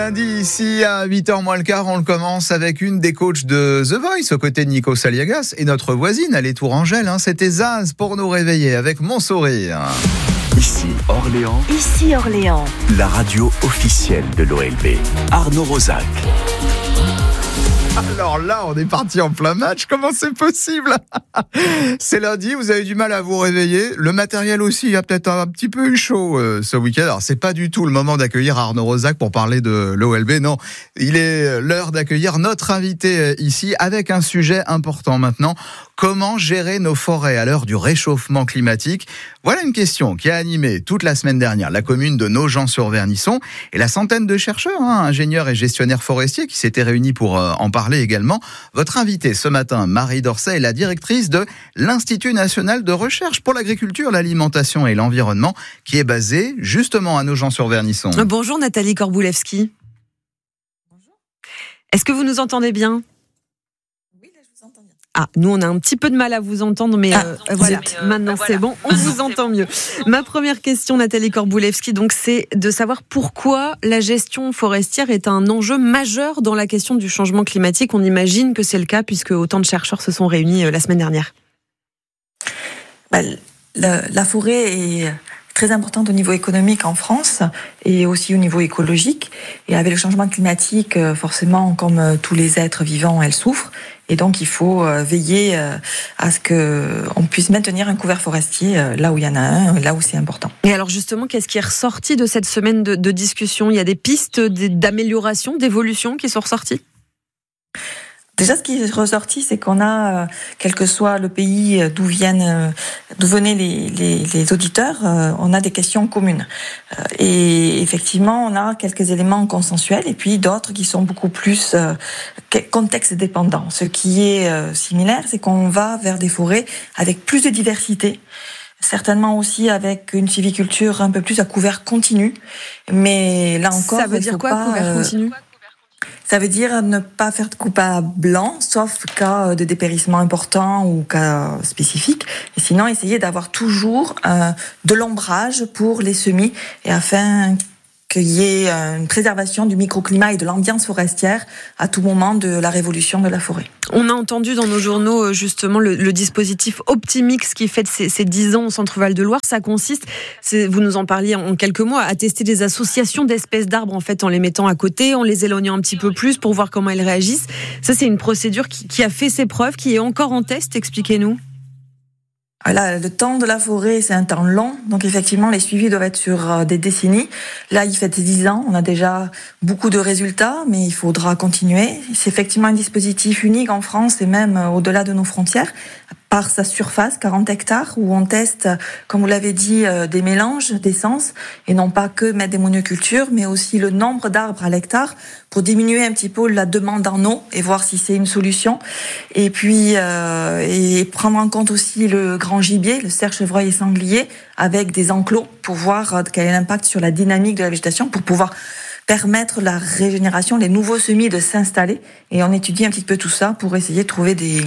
Lundi, ici à 8h moins le quart, on le commence avec une des coachs de The Voice aux côtés de Nico Saliagas et notre voisine, elle est Tourangelle, c'était Zaz pour nous réveiller avec Mon Sourire. Ici Orléans. Ici Orléans. La radio officielle de l'OLB. Arnaud Rosac. Alors là, on est parti en plein match. Comment c'est possible? C'est lundi, vous avez du mal à vous réveiller. Le matériel aussi a peut-être un petit peu eu chaud ce week-end. Alors, c'est pas du tout le moment d'accueillir Arnaud Rosac pour parler de l'OLB. Non, il est l'heure d'accueillir notre invité ici avec un sujet important maintenant. Comment gérer nos forêts à l'heure du réchauffement climatique? Voilà une question qui a animé toute la semaine dernière la commune de Nogent-sur-Vernisson et la centaine de chercheurs, ingénieurs et gestionnaires forestiers qui s'étaient réunis pour en parler également. Votre invitée ce matin, Marie Dorset, est la directrice de l'Institut national de recherche pour l'agriculture, l'alimentation et l'environnement qui est basé justement à Nogent-sur-Vernisson. Bonjour Nathalie Korboulewski. Bonjour. Est-ce que vous nous entendez bien ? Oui, là je vous entends bien. Ah, nous on a un petit peu de mal à vous entendre, mais voilà, maintenant c'est bon, on vous entend mieux. Ma première question, Nathalie Korboulewski, donc c'est de savoir pourquoi la gestion forestière est un enjeu majeur dans la question du changement climatique. On imagine que c'est le cas puisque autant de chercheurs se sont réunis la semaine dernière. La forêt est très importante au niveau économique en France et aussi au niveau écologique. Et avec le changement climatique, forcément, comme tous les êtres vivants, elle souffre. Et donc, il faut veiller à ce qu'on puisse maintenir un couvert forestier là où il y en a un, là où c'est important. Et alors justement, qu'est-ce qui est ressorti de cette semaine de discussion ? Il y a des pistes d'amélioration, d'évolution qui sont ressorties ? Déjà, ce qui est ressorti, c'est qu'on a, quel que soit le pays d'où venaient les auditeurs, on a des questions communes. Et effectivement, on a quelques éléments consensuels et puis d'autres qui sont beaucoup plus contexte dépendants. Ce qui est similaire, c'est qu'on va vers des forêts avec plus de diversité. Certainement aussi avec une sylviculture un peu plus à couvert continu. Mais là encore, ça veut dire quoi, couvert continu ? Ça veut dire ne pas faire de coupe à blanc, sauf cas de dépérissement important ou cas spécifique. Et sinon, essayer d'avoir toujours de l'ombrage pour les semis et afin qu'il y ait une préservation du microclimat et de l'ambiance forestière à tout moment de la révolution de la forêt. On a entendu dans nos journaux justement le dispositif Optimix qui fête ses 10 ans au Centre Val-de-Loire. Ça consiste, vous nous en parliez en quelques mots, à tester des associations d'espèces d'arbres en fait, en les mettant à côté, en les éloignant un petit peu plus pour voir comment elles réagissent. Ça, c'est une procédure qui a fait ses preuves, qui est encore en test. Expliquez-nous. Voilà, le temps de la forêt, c'est un temps long. Donc, effectivement, les suivis doivent être sur des décennies. Là, il fait 10 ans. On a déjà beaucoup de résultats, mais il faudra continuer. C'est effectivement un dispositif unique en France et même au-delà de nos frontières. Par sa surface, 40 hectares, où on teste, comme vous l'avez dit, des mélanges d'essences, et non pas que mettre des monocultures, mais aussi le nombre d'arbres à l'hectare, pour diminuer un petit peu la demande en eau, et voir si c'est une solution. Et puis, et prendre en compte aussi le grand gibier, le cerf, chevreuil et sanglier, avec des enclos, pour voir quel est l'impact sur la dynamique de la végétation, pour pouvoir permettre la régénération, les nouveaux semis de s'installer. Et on étudie un petit peu tout ça pour essayer de trouver des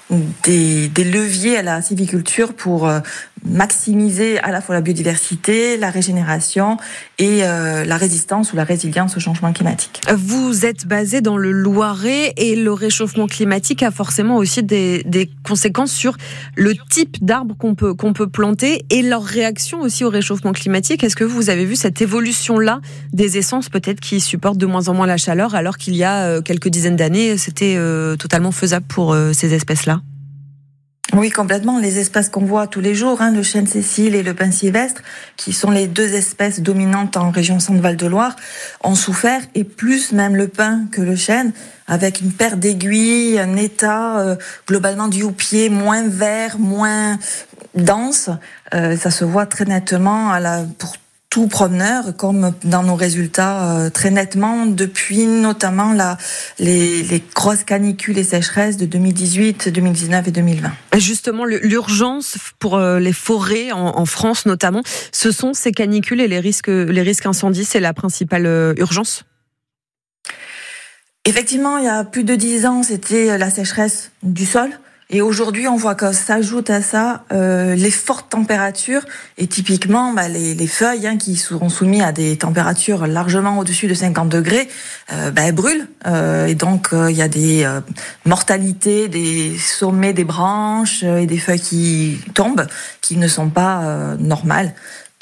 leviers à la sylviculture pour maximiser à la fois la biodiversité, la régénération et la résistance ou la résilience au changement climatique. Vous êtes basé dans le Loiret et le réchauffement climatique a forcément aussi des conséquences sur le type d'arbres qu'on peut planter et leur réaction aussi au réchauffement climatique. Est-ce que vous avez vu cette évolution-là des essences peut-être qui supportent de moins en moins la chaleur alors qu'il y a quelques dizaines d'années, c'était totalement faisable pour ces espèces-là ? Oui, complètement. Les espèces qu'on voit tous les jours, le chêne Cécile et le pin sylvestre, qui sont les deux espèces dominantes en région Centre-Val-de-Loire, ont souffert, et plus même le pin que le chêne, avec une paire d'aiguilles, un état globalement du houppier moins vert, moins dense. Ça se voit très nettement pour tout promeneur, comme dans nos résultats très nettement depuis notamment les grosses canicules et sécheresses de 2018, 2019 et 2020. Justement, l'urgence pour les forêts en France notamment, ce sont ces canicules et les risques incendies, c'est la principale urgence ? Effectivement, il y a plus de 10 ans, c'était la sécheresse du sol. Et aujourd'hui, on voit que s'ajoute à ça les fortes températures et typiquement les feuilles qui seront soumises à des températures largement au-dessus de 50 degrés, elles brûlent. Et donc, il y a des mortalités, des sommets des branches et des feuilles qui tombent, qui ne sont pas normales.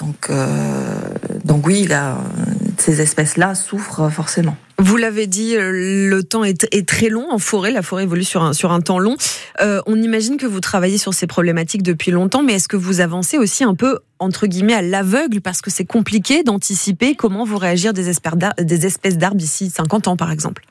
Donc oui, ces espèces-là souffrent forcément. Vous l'avez dit, le temps est très long en forêt. La forêt évolue sur un temps long. On imagine que vous travaillez sur ces problématiques depuis longtemps, mais est-ce que vous avancez aussi un peu, entre guillemets, à l'aveugle, parce que c'est compliqué d'anticiper comment vont réagir des espèces d'arbres d'ici 50 ans, par exemple?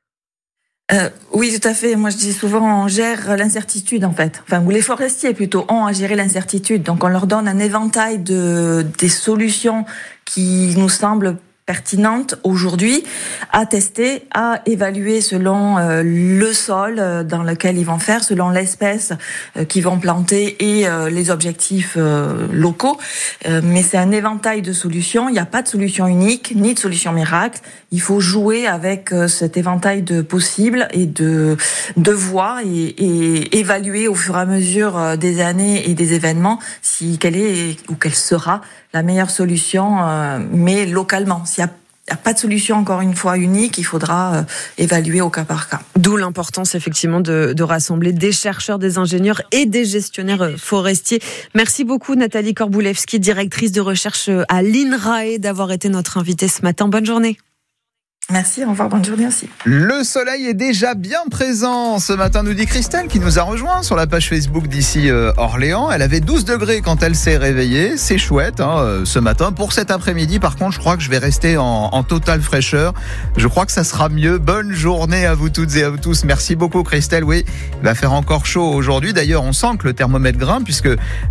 Oui, tout à fait. Moi, je dis souvent, on gère l'incertitude, en fait. Enfin, ou les forestiers, plutôt, ont à gérer l'incertitude. Donc, on leur donne un éventail des solutions qui nous semblent pertinentes aujourd'hui à tester, à évaluer selon le sol dans lequel ils vont faire, selon l'espèce qu'ils vont planter et les objectifs locaux. Mais c'est un éventail de solutions. Il n'y a pas de solution unique, ni de solution miracle. Il faut jouer avec cet éventail de possibles et de voies et évaluer au fur et à mesure des années et des événements quelle est ou quelle sera la meilleure solution, mais localement. S'il n'y a pas de solution, encore une fois, unique, il faudra évaluer au cas par cas. D'où l'importance, effectivement, de rassembler des chercheurs, des ingénieurs et des gestionnaires forestiers. Merci beaucoup, Nathalie Korboulewski, directrice de recherche à l'INRAE, d'avoir été notre invitée ce matin. Bonne journée. Merci, au revoir, bonne journée aussi. Le soleil est déjà bien présent ce matin, nous dit Christelle, qui nous a rejoint sur la page Facebook d'ici Orléans. Elle avait 12 degrés quand elle s'est réveillée. C'est chouette ce matin. Pour cet après-midi, par contre, je crois que je vais rester en totale fraîcheur. Je crois que ça sera mieux. Bonne journée à vous toutes et à vous tous. Merci beaucoup, Christelle. Oui, il va faire encore chaud aujourd'hui. D'ailleurs, on sent que le thermomètre grimpe, puisque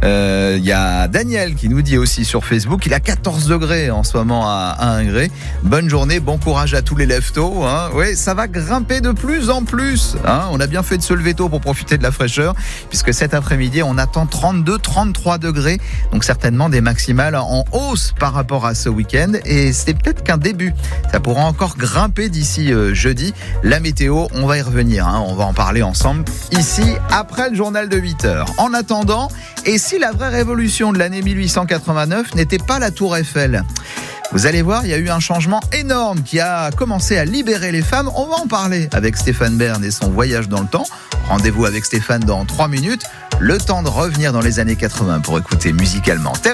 y a Daniel qui nous dit aussi sur Facebook, il a 14 degrés en ce moment à 1 degré. Bonne journée, bon courage à tous les lève-tôt. Oui, ça va grimper de plus en plus. On a bien fait de se lever tôt pour profiter de la fraîcheur, puisque cet après-midi, on attend 32-33 degrés. Donc certainement des maximales en hausse par rapport à ce week-end. Et c'est peut-être qu'un début. Ça pourra encore grimper d'ici jeudi. La météo, on va y revenir. On va en parler ensemble ici après le journal de 8h. En attendant, et si la vraie révolution de l'année 1889 n'était pas la Tour Eiffel ? Vous allez voir, il y a eu un changement énorme qui a commencé à libérer les femmes. On va en parler avec Stéphane Bern et son voyage dans le temps. Rendez-vous avec Stéphane dans 3 minutes. Le temps de revenir dans les années 80 pour écouter musicalement